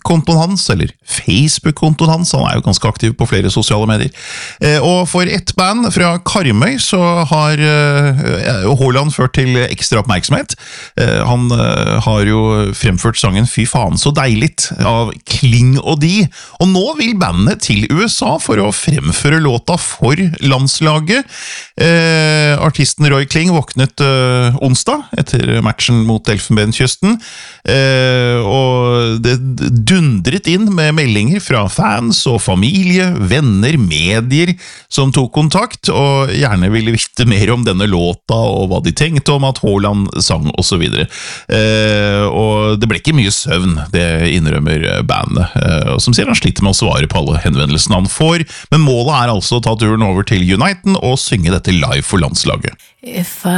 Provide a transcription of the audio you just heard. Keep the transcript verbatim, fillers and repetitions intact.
Twitter-kontoen hans, eller Facebook-kontoen hans, han er jo ganske aktiv på flere sosiale medier. Eh, og for ett band fra Karmøy så har eh, Haaland ført til ekstra oppmerksomhet. Eh, han eh, har jo fremført sangen Fy faen så deiligt av Kling og de, og nå vil bandet til U S A for å fremføre låta for landslaget. Eh, artisten Roy Kling våknet eh, onsdag etter matchen mot Elfenbenskysten, eh, og det dundret inn med meldinger fra fans og familie, venner, medier som tok kontakt og gjerne ville vite mer om denne låta og hva de tenkte om at Haaland sang og så videre. Eh, og det ble ikke mye søvn, det innrømmer bandet, eh, og som sier han sliter med å svare på alle henvendelsene han får, men målet er altså å ta turen over til Uniten og synge dette live for landslaget. If I